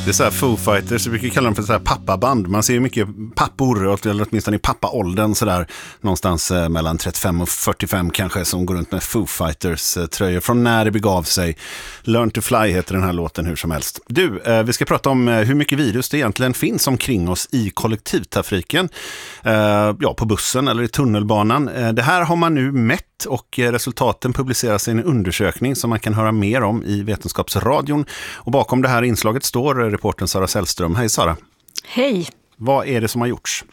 Det är så här Foo Fighters, vi brukar kalla dem för så här pappaband. Man ser ju mycket pappor, eller åtminstone i pappaåldern så där, någonstans mellan 35 och 45 kanske, som går runt med Foo Fighters tröjor från när det begav sig. Learn to Fly heter den här låten hur som helst. Du, vi ska prata om hur mycket virus det egentligen finns omkring oss i kollektivtrafiken. Ja, på bussen eller i tunnelbanan. Det här har man nu mätt och resultaten publiceras i en undersökning som man kan höra mer om i Vetenskapsradion. Och bakom det här inslaget står reportern Sara Sällström. Hej Sara. Hej. Vad är det som har gjorts?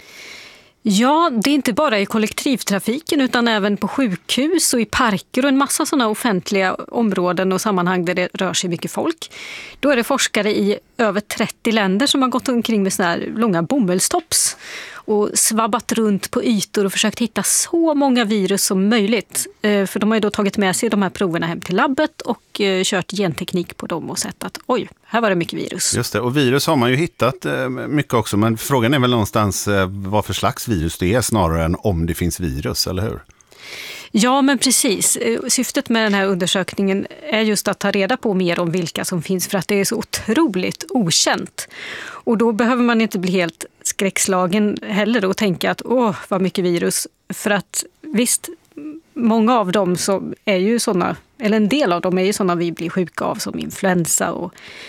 Ja, det är inte bara i kollektivtrafiken utan även på sjukhus och i parker och en massa sådana offentliga områden och sammanhang där det rör sig mycket folk. Då är det forskare i över 30 länder som har gått omkring med såna här långa bomullstops och svabbat runt på ytor och försökt hitta så många virus som möjligt. För de har ju då tagit med sig de här proverna hem till labbet och kört genteknik på dem och sett att oj, här var det mycket virus. Just det, och virus har man ju hittat mycket också, men frågan är väl någonstans vad för slags virus det är snarare än om det finns virus, eller hur? Ja, men precis. Syftet med den här undersökningen är just att ta reda på mer om vilka som finns för att det är så otroligt okänt. Och då behöver man inte bli helt skräckslagen heller och tänka att åh, vad mycket virus. För att visst, många av dem så är ju sådana, eller en del av dem är ju sådana vi blir sjuka av som influensa och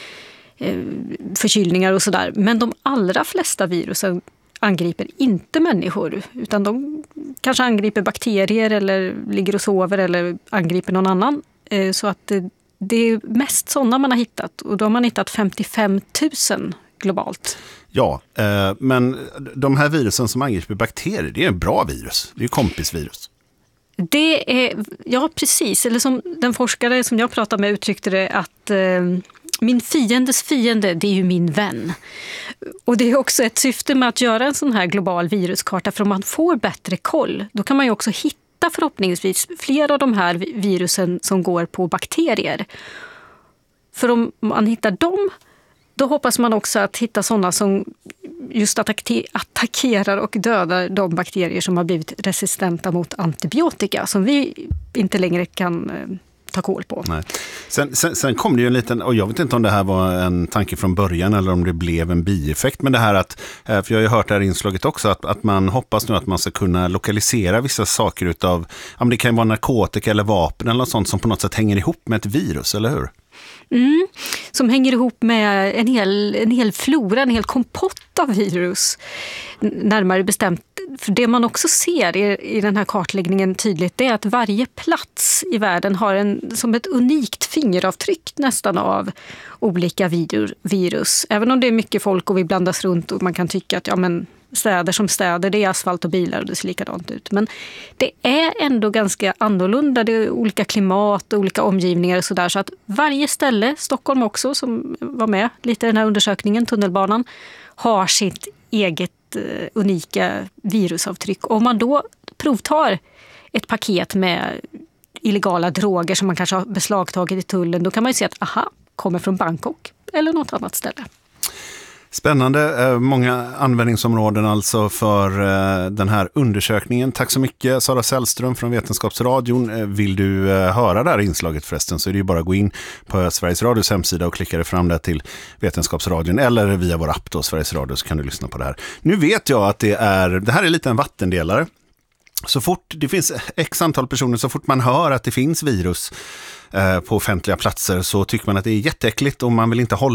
förkylningar och sådär. Men de allra flesta virusen angriper inte människor utan de kanske angriper bakterier eller ligger och sover eller angriper någon annan. Så att det är mest sådana man har hittat och då har man hittat 55 000 globalt. Ja, men de här virusen som angriper bakterier, det är en bra virus. Det är ju kompisvirus. Det är, ja precis, eller som den forskare som jag pratade med uttryckte det att min fiendes fiende, det är ju min vän. Och det är också ett syfte med att göra en sån här global viruskarta, för om man får bättre koll, då kan man ju också hitta förhoppningsvis flera av de här virusen som går på bakterier. För om man hittar dem, då hoppas man också att hitta sådana som just attackerar och dödar de bakterier som har blivit resistenta mot antibiotika, som vi inte längre kan ta koll på. Nej. Sen kom det ju en liten, och jag vet inte om det här var en tanke från början eller om det blev en bieffekt, men det här att, för jag har ju hört det här inslaget också, att man hoppas nu att man ska kunna lokalisera vissa saker utav, ja, det kan vara narkotika eller vapen eller något sånt som på något sätt hänger ihop med ett virus, eller hur? Som hänger ihop med en hel flora, en hel kompott av virus, närmare bestämt. För det man också ser i den här kartläggningen tydligt, det är att varje plats i världen har som ett unikt fingeravtryck nästan av olika virus. Även om det är mycket folk och vi blandas runt och man kan tycka att ja, men städer som städer, det är asfalt och bilar och det ser likadant ut. Men det är ändå ganska annorlunda. Det är olika klimat och olika omgivningar och sådär. Så att varje ställe, Stockholm också som var med lite i den här undersökningen, tunnelbanan, har sitt eget unika virusavtryck. Och om man då provtar ett paket med illegala droger som man kanske har beslagtagit i tullen, då kan man ju se att aha, kommer från Bangkok eller något annat ställe. Spännande, många användningsområden alltså för den här undersökningen. Tack så mycket Sara Sällström från Vetenskapsradion. Vill du höra det här inslaget förresten så är det ju bara att gå in på Sveriges Radios hemsida och klicka dig fram där till Vetenskapsradion eller via vår app då, Sveriges Radio, så kan du lyssna på det här. Nu vet jag att det här är lite en vattendelare. Så fort det finns x antal personer, så fort man hör att det finns virus på offentliga platser så tycker man att det är jätteäckligt och man vill inte hålla